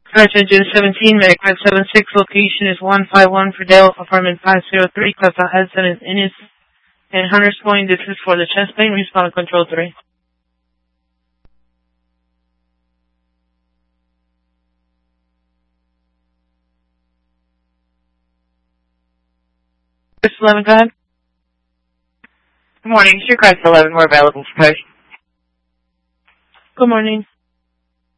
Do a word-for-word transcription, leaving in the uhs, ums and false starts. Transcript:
Search engine seventeen, Medic five seven six, location is one five one for Dale, apartment five zero three, Casa Hudson is Innis and Hunters Point. This is for the chest plane, respond control three. Chris eleven, go ahead. Good morning, Sure Crest eleven, we're available for post. Good morning.